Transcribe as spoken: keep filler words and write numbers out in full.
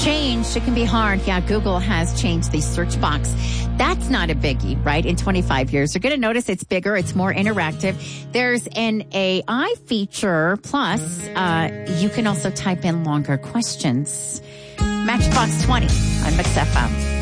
changed. It can be hard. Yeah, Google has changed the search box. That's not a biggie, right? In twenty-five years, you're going to notice it's bigger. It's more interactive. There's an A I feature. Plus, uh, you can also type in longer questions. Matchbox twenty on Mix F M.